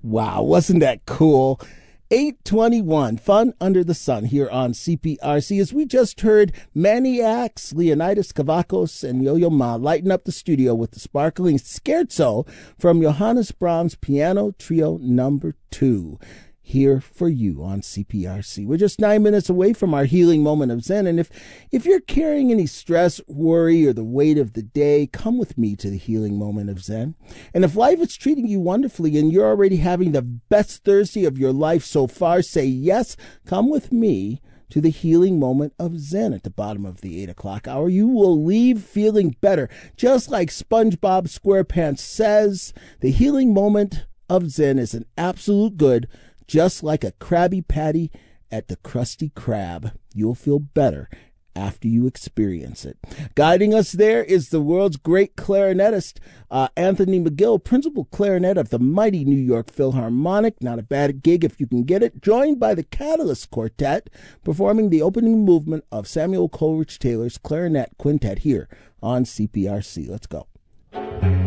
Wow, wasn't that cool? 821, Fun Under the Sun here on CPRC. As we just heard, Maniacs, Leonidas Kavakos, and Yo-Yo Ma lighten up the studio with the sparkling Scherzo from Johannes Brahms Piano Trio Number 2. Here for you on CPRC. We're just 9 minutes away from our healing moment of Zen. And if you're carrying any stress, worry, or the weight of the day, come with me to the healing moment of Zen. And if life is treating you wonderfully and you're already having the best Thursday of your life so far, say yes, come with me to the healing moment of Zen at the bottom of the 8 o'clock hour. You will leave feeling better. Just like SpongeBob SquarePants says, the healing moment of Zen is an absolute good, just like a Krabby Patty at the Krusty Krab. You'll feel better after you experience it. Guiding us there is the world's great clarinetist, Anthony McGill, principal clarinet of the mighty New York Philharmonic. Not a bad gig if you can get it. Joined by the Catalyst Quartet, performing the opening movement of Samuel Coleridge Taylor's Clarinet Quintet here on CPRC. Let's go.